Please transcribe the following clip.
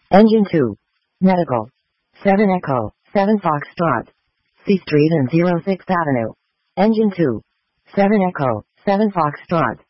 Engine 2. Medical. 7 Echo, 7 Foxtrot. C Street and 06th Avenue. Engine 2. 7 Echo, 7 Foxtrot.